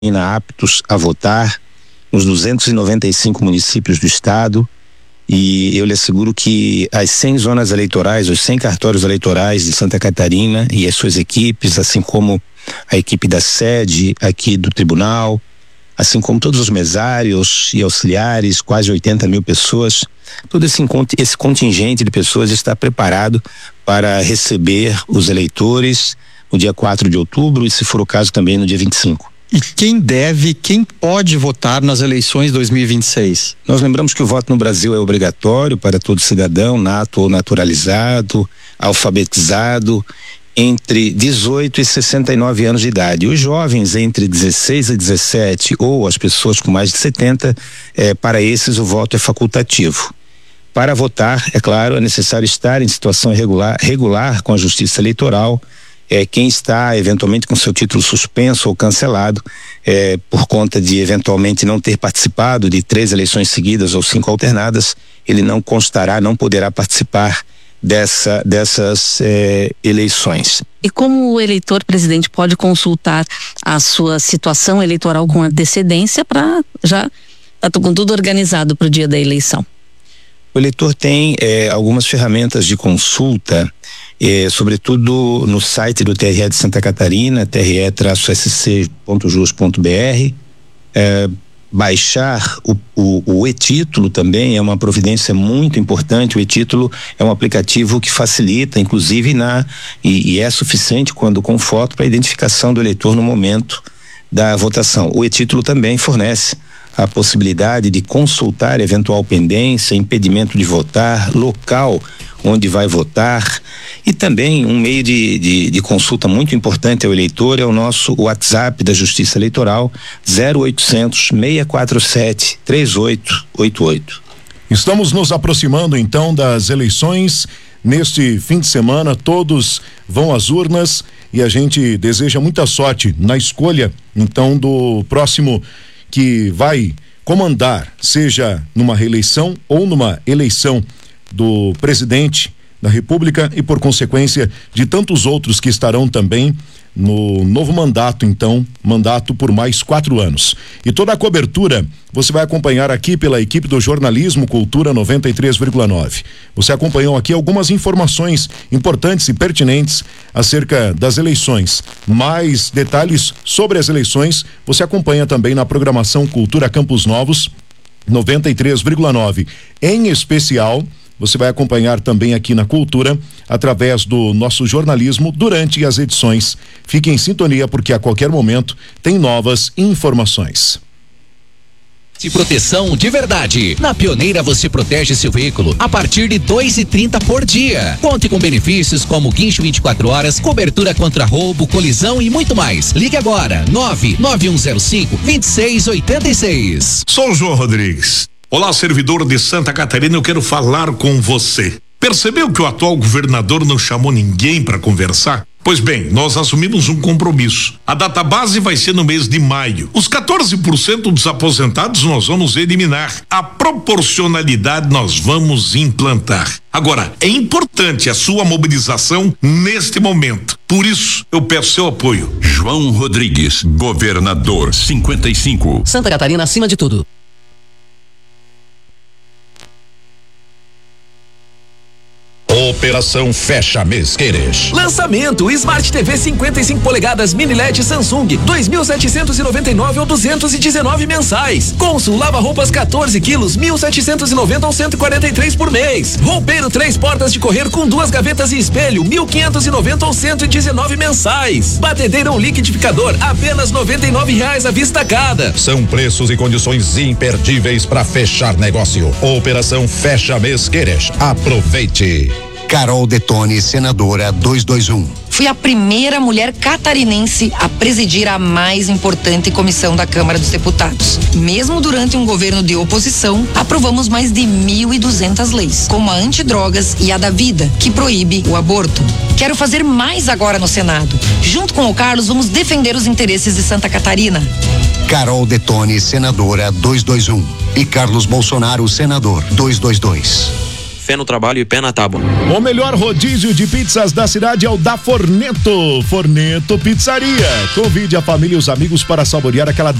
aptos a votar nos 295 municípios do estado, e eu lhe asseguro que as 100 zonas eleitorais, os 100 cartórios eleitorais de Santa Catarina e as suas equipes, assim como a equipe da sede aqui do tribunal, assim como todos os mesários e auxiliares, quase 80 mil pessoas, todo esse contingente de pessoas está preparado para receber os eleitores no dia 4 de outubro e, se for o caso, também no dia 25. E quem pode votar nas eleições 2026? Nós lembramos que o voto no Brasil é obrigatório para todo cidadão, nato ou naturalizado, alfabetizado, entre 18 e 69 anos de idade. Os jovens entre 16 e 17 ou as pessoas com mais de 70, para esses o voto é facultativo. Para votar, é claro, é necessário estar em situação regular com a Justiça Eleitoral. Quem está eventualmente com seu título suspenso ou cancelado por conta de eventualmente não ter participado de 3 eleições seguidas ou 5 alternadas, ele não poderá participar dessas eleições. E como o eleitor, presidente, pode consultar a sua situação eleitoral com antecedência para já estar com tudo organizado para o dia da eleição? O eleitor tem algumas ferramentas de consulta, sobretudo no site do TRE de Santa Catarina, tre-sc.jus.br, baixar o e-título também é uma providência muito importante. O e-título é um aplicativo que facilita, inclusive, e é suficiente quando com foto para a identificação do eleitor no momento da votação. O e-título também fornece a possibilidade de consultar eventual pendência, impedimento de votar, local onde vai votar, e também um meio de consulta muito importante ao eleitor é o nosso WhatsApp da Justiça Eleitoral, 0800 647 3888. Estamos nos aproximando então das eleições. Neste fim de semana todos vão às urnas e a gente deseja muita sorte na escolha então do próximo que vai comandar, seja numa reeleição ou numa eleição do presidente da República e, por consequência, de tantos outros que estarão também no novo mandato, então, mandato por mais 4 anos. E toda a cobertura você vai acompanhar aqui pela equipe do Jornalismo Cultura 93,9. Você acompanhou aqui algumas informações importantes e pertinentes acerca das eleições. Mais detalhes sobre as eleições você acompanha também na programação Cultura Campos Novos 93,9. Em especial, você vai acompanhar também aqui na Cultura, através do nosso jornalismo, durante as edições. Fique em sintonia, porque a qualquer momento tem novas informações. Proteção de verdade. Na Pioneira você protege seu veículo a partir de R$ 2,30 por dia. Conte com benefícios como guincho 24 horas, cobertura contra roubo, colisão e muito mais. Ligue agora, 99105-2686. Sou o João Rodrigues. Olá, servidor de Santa Catarina, eu quero falar com você. Percebeu que o atual governador não chamou ninguém para conversar? Pois bem, nós assumimos um compromisso. A data base vai ser no mês de maio. Os 14% dos aposentados nós vamos eliminar. A proporcionalidade nós vamos implantar. Agora, é importante a sua mobilização neste momento. Por isso, eu peço seu apoio. João Rodrigues, governador 55. Santa Catarina acima de tudo. Operação Fecha Mês Queires. Lançamento Smart TV 55 polegadas mini LED Samsung 2.799 ou 219 mensais. Consul lava-roupas 14 quilos 1.790 ou 143 por mês. Roupeiro 3 portas de correr com 2 gavetas e espelho 1.590 ou 119 mensais. Batedeira ou liquidificador apenas R$99 à vista cada. São preços e condições imperdíveis para fechar negócio. Operação Fecha Mês Queires. Aproveite. Carol Detone, senadora 221. Fui a primeira mulher catarinense a presidir a mais importante comissão da Câmara dos Deputados. Mesmo durante um governo de oposição, aprovamos mais de 1.200 leis, como a antidrogas e a da vida, que proíbe o aborto. Quero fazer mais agora no Senado. Junto com o Carlos, vamos defender os interesses de Santa Catarina. Carol Detone, senadora 221. E Carlos Bolsonaro, senador 222. fé no trabalho e pé na tábua. O melhor rodízio de pizzas da cidade é o da Forneto. Forneto Pizzaria. Convide a família e os amigos para saborear aquela